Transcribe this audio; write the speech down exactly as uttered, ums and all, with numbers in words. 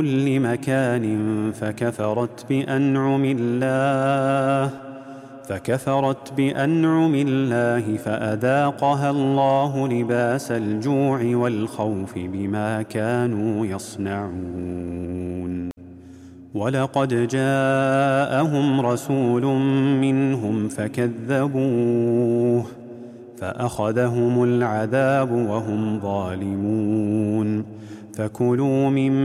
كل مكان فكفرت بأنعم الله فكفرت بأنعم الله فأذاقها الله لباس الجوع والخوف بما كانوا يصنعون ولقد جاءهم رسول منهم فكذبوه فأخذهم العذاب وهم ظالمون فكلوا مما